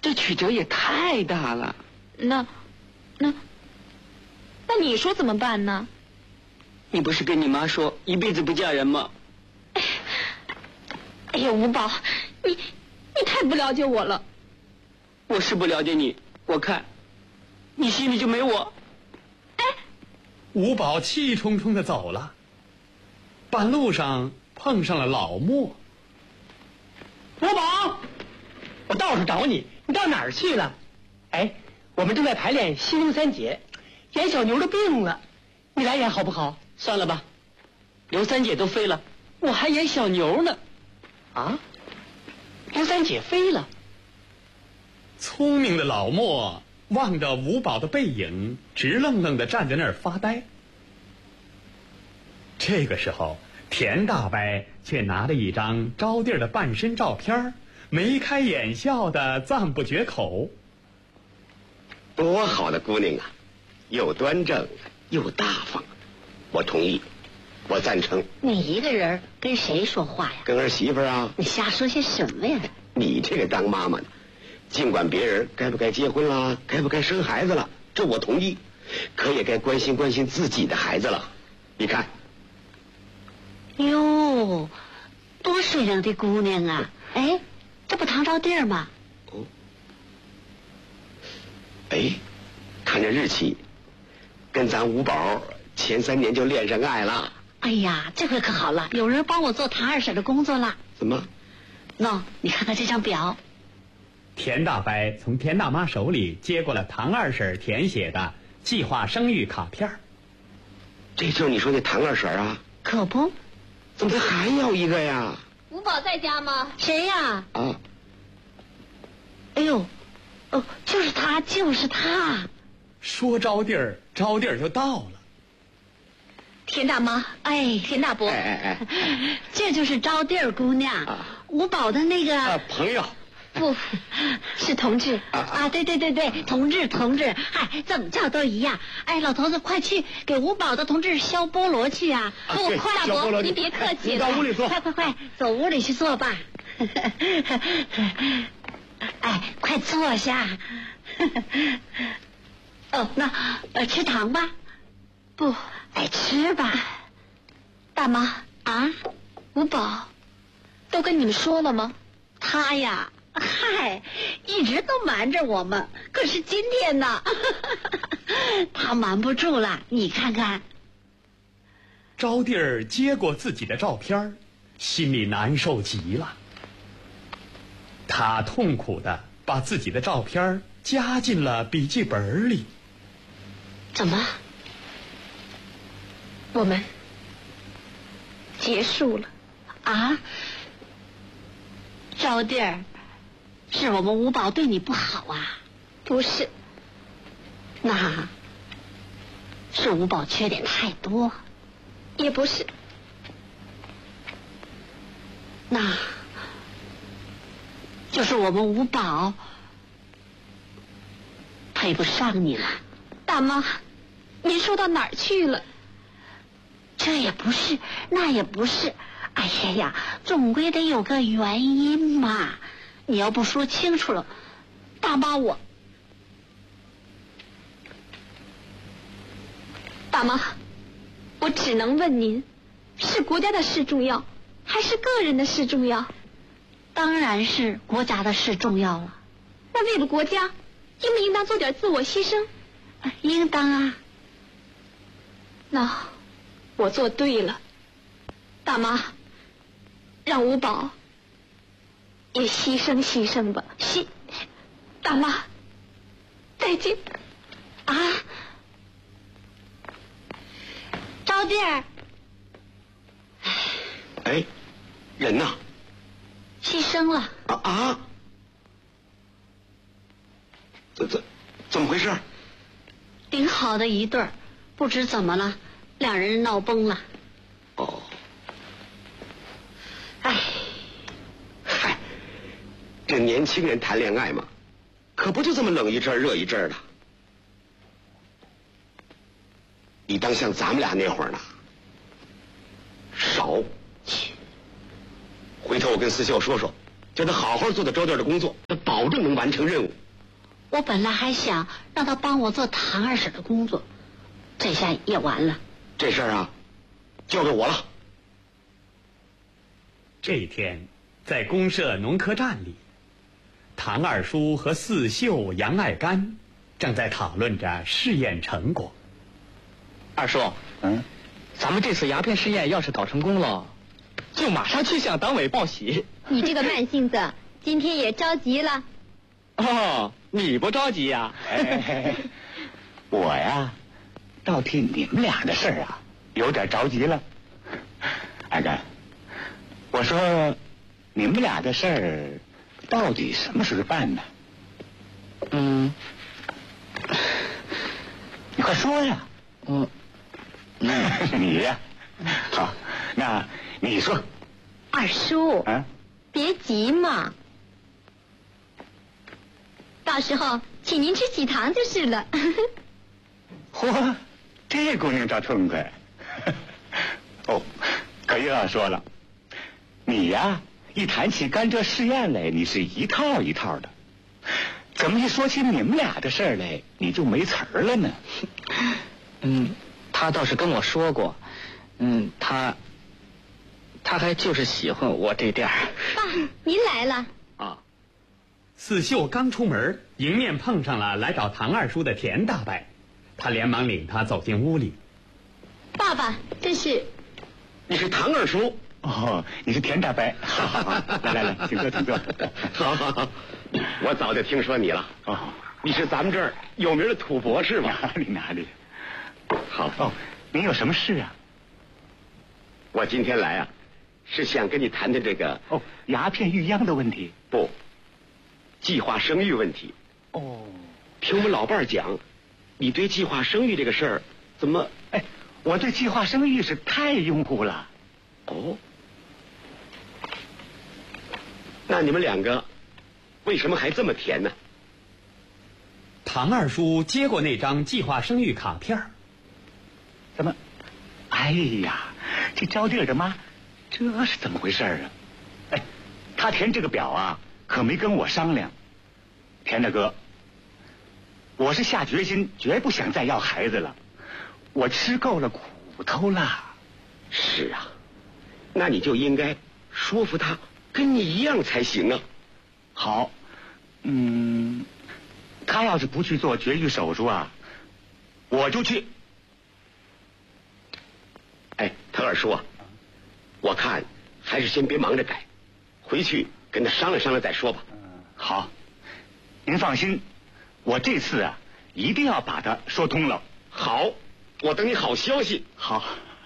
这曲折也太大了。 那你说怎么办呢？ 你不是跟你妈说一辈子不嫁人吗？ 哎呀，吴宝，你太不了解我了。 我是不了解你，我看你心里就没我。 哎， 吴宝气冲冲地走了，半路上碰上了老莫。 吴宝，我到处找你，你到哪儿去了？哎，我们正在排练《西风三姐》，演小牛的病了，你来演好不好？ 算了吧，刘三姐都飞了，我还演小牛呢。 啊，刘三姐飞了。 聪明的老莫望着吴宝的背影，直愣愣地站在那儿发呆。这个时候，田大伯却拿着一张招娣的半身照片，眉开眼笑的赞不绝口。 多好的姑娘啊，又端正又大方，我同意，我赞成。 你一个人跟谁说话呀？ 跟儿媳妇啊。 你瞎说些什么呀？ 你这个当妈妈的，尽管别人该不该结婚啦，该不该生孩子了，这我同意，可也该关心关心自己的孩子了。你看， 哟，多水灵的姑娘啊！哎，这不唐招娣吗？ 哦，哎，看这日期，跟咱吴宝前3年就恋上爱了。 哎呀，这回可好了，有人帮我做唐二婶的工作了。 怎么？ 喏，你看看这张表。 田大伯从田大妈手里接过了唐二婶填写的计划生育卡片。 这就是你说那唐二婶啊？ 可不。 怎么他还要一个呀？ 吴宝在家吗？ 谁呀？ 啊！ 哎呦，哦，就是他，就是他。 说招娣儿，招娣儿就到了。 田大妈， 哎， 田大伯， 这就是招娣儿姑娘，吴宝的那个朋友。 不是同志啊！对，同志，嗨，怎么叫都一样。哎，老头子，快去给吴宝的同志削菠萝去啊！ 不，大伯，您别客气了， 到屋里坐。 快，走屋里去坐吧。哎，快坐下。哦，那吃糖吧？ 不， 哎，吃吧。 大妈啊， 吴宝都跟你们说了吗？ 他呀。嗨，一直都瞒着我们，可是今天呢，他瞒不住了。你看看， 招娣儿接过自己的照片，心里难受极了。他痛苦地把自己的照片加进了笔记本里。 怎么？ 我们结束了啊？招娣儿。是我们吴宝对你不好啊？ 不是， 那是吴宝缺点太多。 也不是， 那就是我们吴宝配不上你了。 大妈，您说到哪儿去了？ 这也不是，那也不是，哎呀，总归得有个原因嘛。你要不说清楚了，大妈大妈，我只能问您，是国家的事重要，还是个人的事重要？ 当然是国家的事重要了。 那为了国家，应不应当做点自我牺牲？ 应当啊。 那我做对了，大妈，让吴宝也牺牲吧。大妈，再见。 啊，招娣儿。 哎，人呢？ 牺牲了。 啊！怎么回事？ 挺好的一对儿，不知怎么了，两人闹崩了。 哦。 哎。 嗨，这年轻人谈恋爱嘛，可不就这么冷一阵热一阵的。你当像咱们俩那会儿呢，少。回头我跟四秀说说， 叫他好好做做招店的工作，他保证能完成任务。 我本来还想让他帮我做唐二婶的工作，这下也完了。 这事儿啊，交给我了。 这一天，在公社农科站里，唐二叔和四秀、杨爱干正在讨论着试验成果。 二叔，咱们这次鸦片试验要是搞成功了，就马上去向党委报喜。 你这个慢性子，今天也着急了。 哦，你不着急呀？ 我呀，倒替你们俩的事儿啊，有点着急了。爱干，我说你们俩的事儿到底什么时候办呢？你快说呀。你呀，好，那你说。 二叔，别急嘛，到时候请您吃喜糖就是了。 嚯，这姑娘找痛快。哦，可又要说了，你呀，一谈起甘蔗试验来，你是一套一套的，怎么一说起你们俩的事儿来，你就没词儿了呢？ 他倒是跟我说过，他还就是喜欢我这点儿。 爸，您来了。 啊，四秀刚出门，迎面碰上了来找唐二叔的田大伯，他连忙领他走进屋里。 爸爸，这是。 你是唐二叔。 哦，你是田大伯。好，来，请坐，请坐。 好，我早就听说你了。 哦， 你是咱们这儿有名的土博士吗？ 哪里？ 好。 哦，您有什么事啊？ 我今天来啊，是想跟你谈谈这个鸦片育秧的问题。 不，计划生育问题。 哦， 听我们老伴儿讲，你对计划生育这个事儿怎么？ 我对计划生育是太拥护了。 哦，那你们两个为什么还这么甜呢？ 唐二叔接过那张计划生育卡片。 怎么？哎呀，这招娣的妈，这是怎么回事啊？他填这个表啊，可没跟我商量。田大哥，我是下决心，绝不想再要孩子了。我吃够了苦头了。 是啊，那你就应该说服他跟你一样才行啊。 好，他要是不去做绝育手术啊，我就去。 唐二叔啊，我看还是先别忙着改，回去跟他商量商量再说吧。 好，您放心，我这次啊一定要把它说通了。 好，我等你好消息。 好。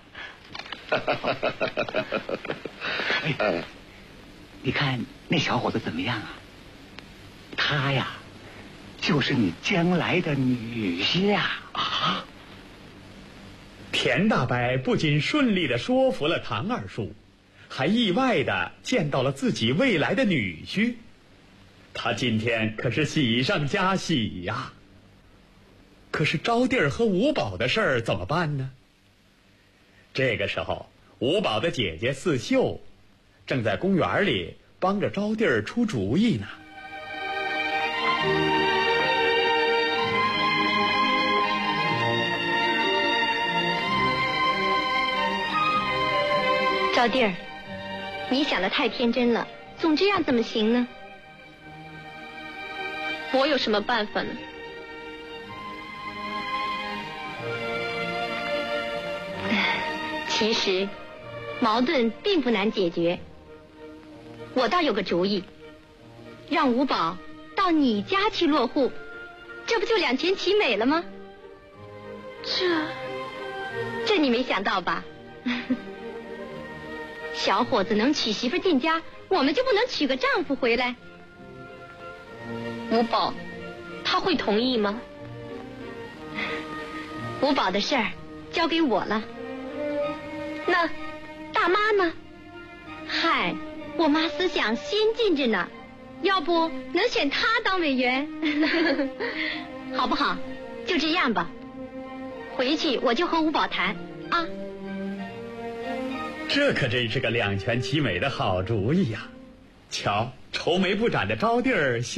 你看那小伙子怎么样啊？他呀，就是你将来的女婿呀！啊！ 田大伯不仅顺利地说服了唐二叔，还意外地见到了自己未来的女婿。他今天可是喜上加喜呀！可是招娣和五宝的事儿怎么办呢？这个时候，五宝的姐姐四秀正在公园里帮着招娣出主意呢。 招娣，你想的太天真了，总这样怎么行呢？我有什么办法呢？其实矛盾并不难解决，我倒有个主意，让五宝到你家去落户，这不就两全其美了吗？这你没想到吧？小伙子能娶媳妇进家，我们就不能娶个丈夫回来？五宝他会同意吗？五宝的事儿交给我了。那大妈呢？嗨，我妈思想先进着呢，要不能选她当委员，好不好？就这样吧，回去我就和五宝谈啊。 这可真是个两全其美的好主意呀！瞧， 愁眉不展的招娣儿